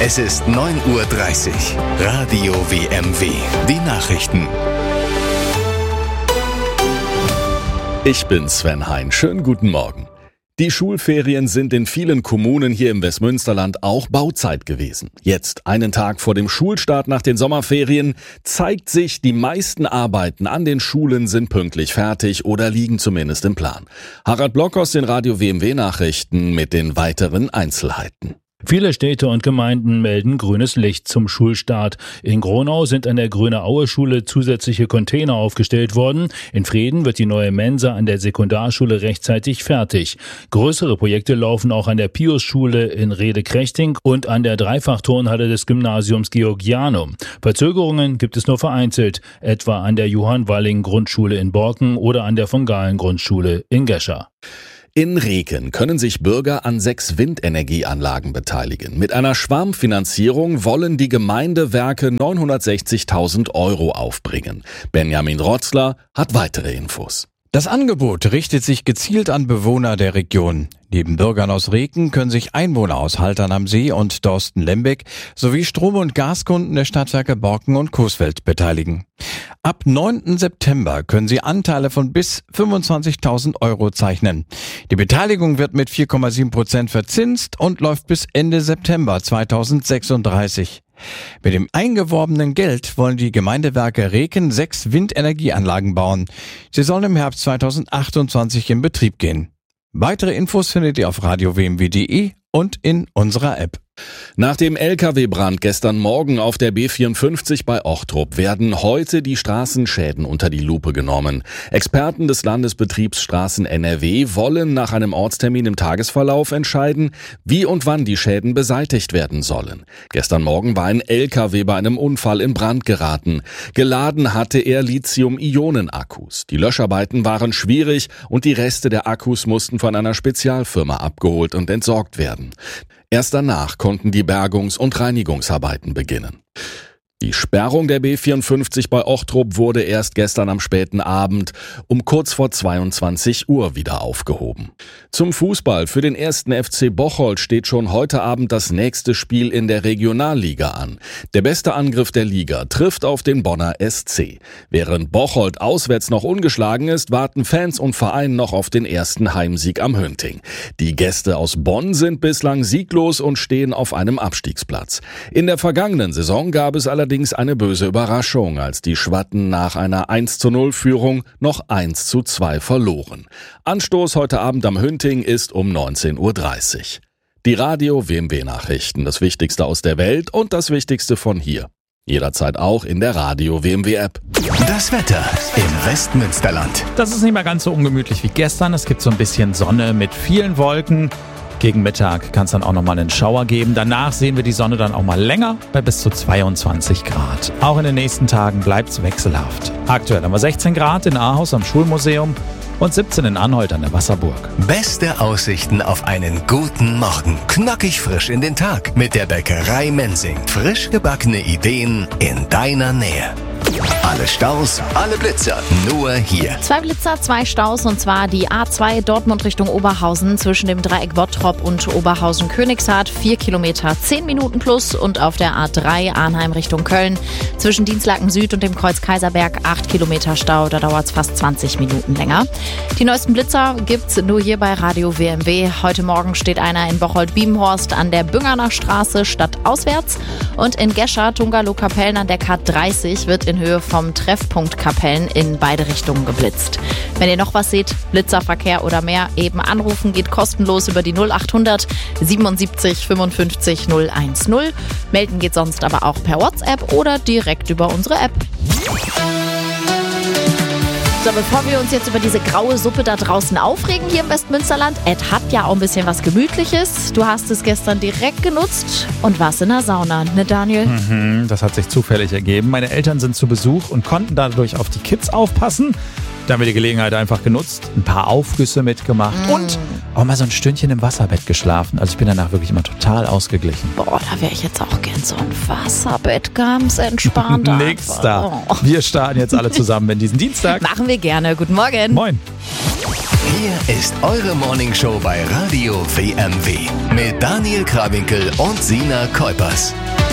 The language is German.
Es ist 9:30 Uhr. Radio WMW. Die Nachrichten. Ich bin Sven Hein. Schönen guten Morgen. Die Schulferien sind in vielen Kommunen hier im Westmünsterland auch Bauzeit gewesen. Jetzt, einen Tag vor dem Schulstart nach den Sommerferien, zeigt sich, die meisten Arbeiten an den Schulen sind pünktlich fertig oder liegen zumindest im Plan. Harald Block aus den Radio WMW Nachrichten mit den weiteren Einzelheiten. Viele Städte und Gemeinden melden grünes Licht zum Schulstart. In Gronau sind an der Grüne-Aue-Schule zusätzliche Container aufgestellt worden. In Vreden wird die neue Mensa an der Sekundarschule rechtzeitig fertig. Größere Projekte laufen auch an der Pius-Schule in Rede-Krechting und an der Dreifachturnhalle des Gymnasiums Georgianum. Verzögerungen gibt es nur vereinzelt, etwa an der Johann-Walling-Grundschule in Borken oder an der von Gahlen-Grundschule in Gescher. In Reken können sich Bürger an 6 Windenergieanlagen beteiligen. Mit einer Schwarmfinanzierung wollen die Gemeindewerke 960.000 € aufbringen. Benjamin Rotzler hat weitere Infos. Das Angebot richtet sich gezielt an Bewohner der Region. Neben Bürgern aus Reken können sich Einwohner aus Haltern am See und Dorsten-Lembeck sowie Strom- und Gaskunden der Stadtwerke Borken und Coesfeld beteiligen. Ab 9. September können sie Anteile von bis 25.000 € zeichnen. Die Beteiligung wird mit 4,7% verzinst und läuft bis Ende September 2036. Mit dem eingeworbenen Geld wollen die Gemeindewerke Reken 6 Windenergieanlagen bauen. Sie sollen im Herbst 2028 in Betrieb gehen. Weitere Infos findet ihr auf radiowmw.de und in unserer App. Nach dem LKW-Brand gestern Morgen auf der B54 bei Ochtrup werden heute die Straßenschäden unter die Lupe genommen. Experten des Landesbetriebs Straßen NRW wollen nach einem Ortstermin im Tagesverlauf entscheiden, wie und wann die Schäden beseitigt werden sollen. Gestern Morgen war ein LKW bei einem Unfall in Brand geraten. Geladen hatte er Lithium-Ionen-Akkus. Die Löscharbeiten waren schwierig und die Reste der Akkus mussten von einer Spezialfirma abgeholt und entsorgt werden. Erst danach konnten die Bergungs- und Reinigungsarbeiten beginnen. Die Sperrung der B54 bei Ochtrup wurde erst gestern am späten Abend um kurz vor 22 Uhr wieder aufgehoben. Zum Fußball. Für den 1. FC Bocholt steht schon heute Abend das nächste Spiel in der Regionalliga an. Der beste Angriff der Liga trifft auf den Bonner SC. Während Bocholt auswärts noch ungeschlagen ist, warten Fans und Verein noch auf den ersten Heimsieg am Hönting. Die Gäste aus Bonn sind bislang sieglos und stehen auf einem Abstiegsplatz. In der vergangenen Saison gab es allerdings eine böse Überraschung, als die Schwatten nach einer 1:0-Führung noch 1:2 verloren. Anstoß heute Abend am Hönting ist um 19:30 Uhr. Die Radio WMW Nachrichten, das Wichtigste aus der Welt und das Wichtigste von hier. Jederzeit auch in der Radio WMW App. Das Wetter im Westmünsterland. Das ist nicht mehr ganz so ungemütlich wie gestern. Es gibt so ein bisschen Sonne mit vielen Wolken. Gegen Mittag kann es dann auch nochmal einen Schauer geben. Danach sehen wir die Sonne dann auch mal länger bei bis zu 22 Grad. Auch in den nächsten Tagen bleibt es wechselhaft. Aktuell haben wir 16 Grad in Ahaus am Schulmuseum und 17 in Anholt an der Wasserburg. Beste Aussichten auf einen guten Morgen. Knackig frisch in den Tag mit der Bäckerei Mensing. Frisch gebackene Ideen in deiner Nähe. Alle Staus, alle Blitzer, nur hier. 2 Blitzer, 2 Staus, und zwar die A2 Dortmund Richtung Oberhausen zwischen dem Dreieck Bottrop und Oberhausen-Königshardt, 4 Kilometer, 10 Minuten plus, und auf der A3 Arnheim Richtung Köln zwischen Dienstlaken Süd und dem Kreuz Kaiserberg 8 Kilometer Stau, da dauert es fast 20 Minuten länger. Die neuesten Blitzer gibt's nur hier bei Radio WMW. Heute Morgen steht einer in Bocholt-Biebenhorst an der Büngerner Straße stadtauswärts, und in Gescher, Tungalow-Kapellen an der K30 wird in Höhe vom Treffpunkt Kapellen in beide Richtungen geblitzt. Wenn ihr noch was seht, Blitzerverkehr oder mehr, eben anrufen, geht kostenlos über die 0800 77 55 010. Melden geht sonst aber auch per WhatsApp oder direkt über unsere App. So, bevor wir uns jetzt über diese graue Suppe da draußen aufregen hier im Westmünsterland, Ed hat ja auch ein bisschen was Gemütliches. Du hast es gestern direkt genutzt und warst in der Sauna, ne Daniel? Das hat sich zufällig ergeben. Meine Eltern sind zu Besuch und konnten dadurch auf die Kids aufpassen. Da haben wir die Gelegenheit einfach genutzt, ein paar Aufgüsse mitgemacht und auch mal so ein Stündchen im Wasserbett geschlafen. Also ich bin danach wirklich immer total ausgeglichen. Boah, da wäre ich jetzt auch gern so ein Wasserbett, ganz entspannt. Nix da. Wir starten jetzt alle zusammen in diesen Dienstag. Machen wir wir gerne. Guten Morgen. Moin. Hier ist eure Morningshow bei Radio WMW mit Daniel Krawinkel und Sina Kuipers.